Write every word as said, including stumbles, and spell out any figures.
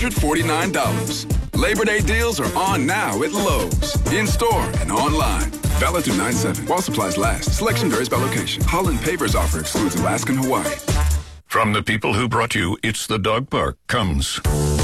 forty-nine dollars. Labor Day deals are on now at Lowe's. In-store and online. Valid through nine seven. While supplies last. Selection varies by location. Holland Pavers offer excludes Alaska and Hawaii. From the people who brought you It's the Dog Park comes